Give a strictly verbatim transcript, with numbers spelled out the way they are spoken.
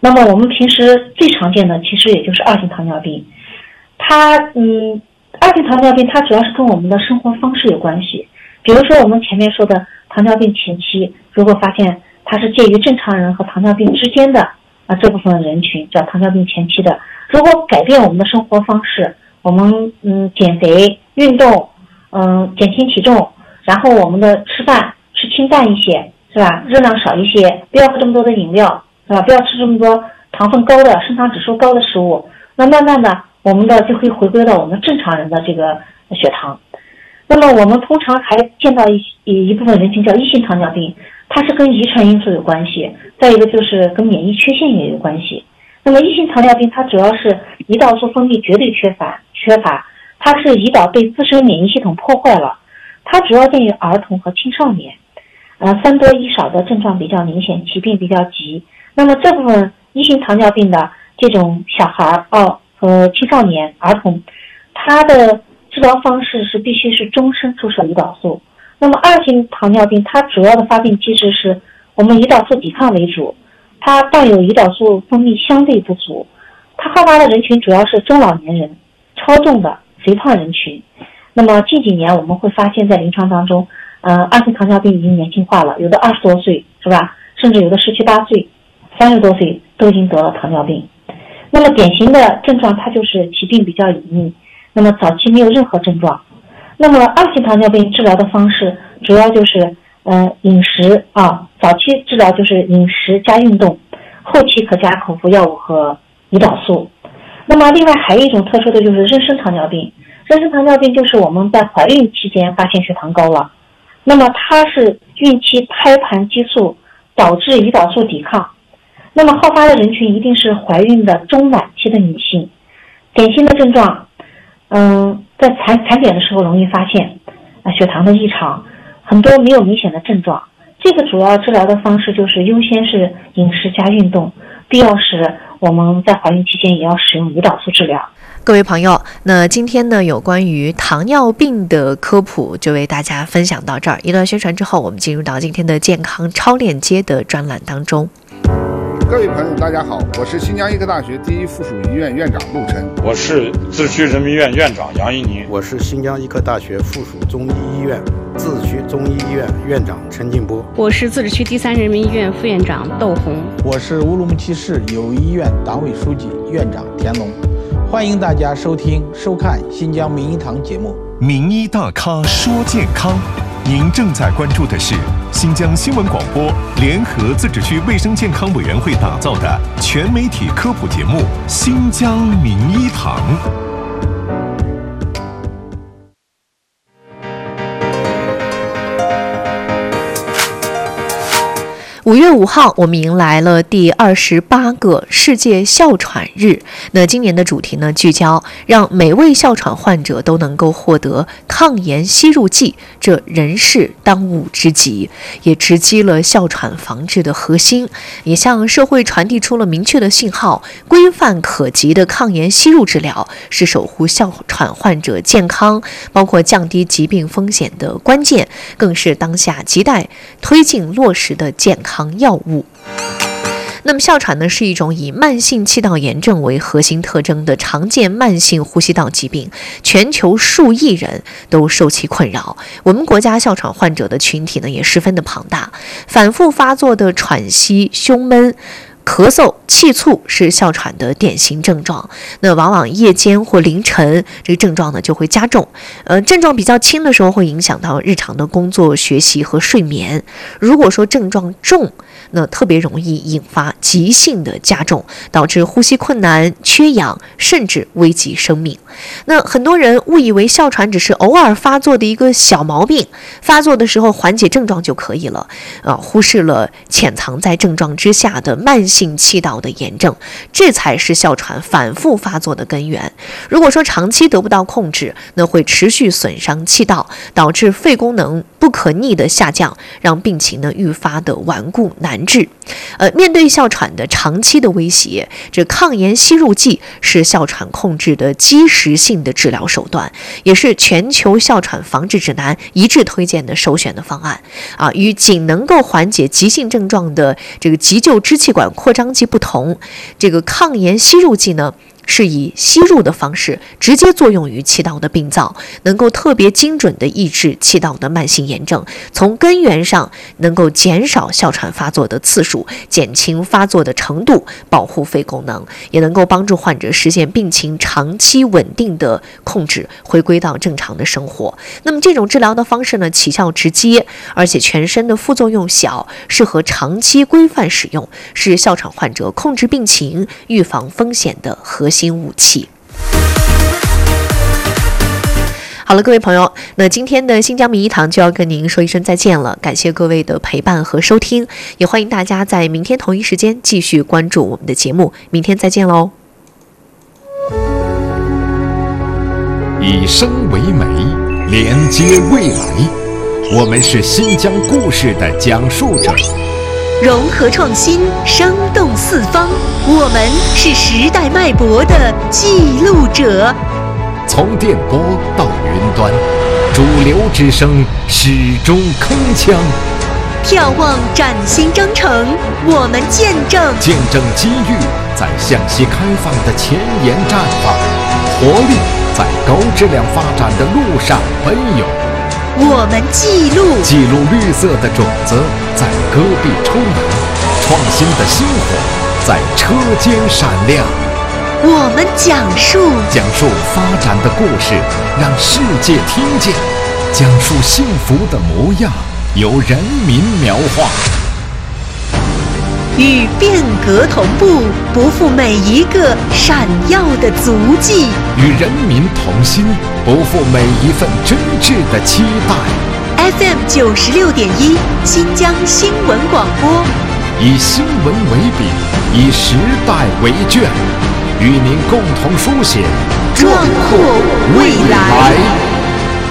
那么我们平时最常见的其实也就是二型糖尿病。它嗯，二型糖尿病它主要是跟我们的生活方式有关系。比如说我们前面说的糖尿病前期，如果发现它是介于正常人和糖尿病之间的啊这部分人群叫糖尿病前期的，如果改变我们的生活方式，我们嗯减肥、运动，嗯减轻体重，然后我们的吃饭吃清淡一些，是吧？热量少一些，不要喝这么多的饮料，是吧？不要吃这么多糖分高的、升糖指数高的食物。那慢慢的，我们的就会回归到我们正常人的这个血糖。那么我们通常还见到一一部分人群叫一型糖尿病，它是跟遗传因素有关系，再一个就是跟免疫缺陷也有关系。那么一型糖尿病它主要是胰岛素分泌绝对缺乏，缺乏，它是胰岛被自身免疫系统破坏了。它主要见于儿童和青少年，呃，三多一少的症状比较明显，起病比较急。那么这部分一型糖尿病的这种小孩哦和青少年、儿童，他的治疗方式是必须是终身注射胰岛素。那么二型糖尿病它主要的发病机制是我们胰岛素抵抗为主，它伴有胰岛素分泌相对不足。它好发的人群主要是中老年人、超重的肥胖人群。那么近几年我们会发现在临床当中，呃，二型糖尿病已经年轻化了，有的二十多岁是吧，甚至有的十七八岁、三十多岁都已经得了糖尿病。那么典型的症状它就是起病比较隐匿，那么早期没有任何症状。那么二型糖尿病治疗的方式主要就是呃饮食啊，早期治疗就是饮食加运动，后期可加口服药物和胰岛素。那么另外还有一种特殊的就是妊娠糖尿病，妊娠糖尿病就是我们在怀孕期间发现血糖高了，那么它是孕期胎盘激素导致胰岛素抵抗。那么好发的人群一定是怀孕的中晚期的女性。典型的症状嗯，在产产检的时候容易发现啊血糖的异常，很多没有明显的症状。这个主要治疗的方式就是优先是饮食加运动，必要时我们在怀孕期间也要使用胰岛素治疗。 各位朋友，那今天呢有关于糖尿病的科普就为大家分享到这儿。一段宣传之后，我们进入到今天的健康超链接的专栏当中。 各位朋友大家好，我是新疆医科大学第一附属医院院长陆琛。 我是自区人民医院院长杨一宁。 我是新疆医科大学附属中医医院自治区中医医院院长陈进波。 我是自治区第三人民医院副院长窦红。 我是乌鲁木齐市友谊医院党委书记院长田龙。欢迎大家收听收看新疆名医堂节目。 名医大咖说健康，您正在关注的是新疆新闻广播联合自治区卫生健康委员会打造的全媒体科普节目《新疆名医堂》。 五月五号，我们迎来了第二十八个世界哮喘日。那今年的主题呢，聚焦让每位哮喘患者都能够获得抗炎吸入剂，这人是当务之急，也直击了哮喘防治的核心，也向社会传递出了明确的信号：规范可及的抗炎吸入治疗是守护哮喘患者健康，包括降低疾病风险的关键，更是当下亟待推进落实的健康抗药物。那么哮喘呢，是一种以慢性气道炎症为核心特征的常见慢性呼吸道疾病，全球数亿人都受其困扰。我们国家哮喘患者的群体呢，也十分的庞大，反复发作的喘息、胸闷、咳嗽、气促是哮喘的典型症状。那往往夜间或凌晨，这个症状呢就会加重。呃，症状比较轻的时候，会影响到日常的工作、学习和睡眠。如果说症状重，那特别容易引发急性的加重，导致呼吸困难、缺氧，甚至危及生命。那很多人误以为哮喘只是偶尔发作的一个小毛病，发作的时候缓解症状就可以了，啊，忽视了潜藏在症状之下的慢性气道的炎症，这才是哮喘反复发作的根源。如果说长期得不到控制，那会持续损伤气道，导致肺功能不可逆的下降，让病情呢愈发的顽固难研制。呃，面对哮喘的长期的威胁，这抗炎吸入剂是哮喘控制的基石性的治疗手段，也是全球哮喘防治指南一致推荐的首选的方案啊。与仅能够缓解急性症状的这个急救支气管扩张剂不同，这个抗炎吸入剂呢，是以吸入的方式直接作用于气道的病灶，能够特别精准地抑制气道的慢性炎症，从根源上能够减少哮喘发作的次数，减轻发作的程度，保护肺功能，也能够帮助患者实现病情长期稳定的控制，回归到正常的生活。那么这种治疗的方式呢，起效直接，而且全身的副作用小，适合长期规范使用，是哮喘患者控制病情、预防风险的核心新武器。好了，各位朋友，那今天的新疆名医堂就要跟您说一声再见了，感谢各位的陪伴和收听，也欢迎大家在明天同一时间继续关注我们的节目，明天再见喽。 以声为媒，连接未来，我们是新疆故事的讲述者。 融合创新，生动四方，我们是时代脉搏的记录者。 从电波到云端，主流之声始终铿锵。 眺望崭新征程，我们见证见证机遇在向西开放的前沿绽放，活力在高质量发展的路上奔涌。 我们记录记录绿色的种子在戈壁充满，创新的星火在车间闪亮。 我们讲述讲述发展的故事，让世界听见，讲述幸福的模样，由人民描画。 与变革同步，不负每一个闪耀的足迹； 与人民同心，不负每一份真挚的期待。 F M 九十六点一，新疆新闻广播， 以新闻为笔，以时代为卷，与您共同书写壮阔未来。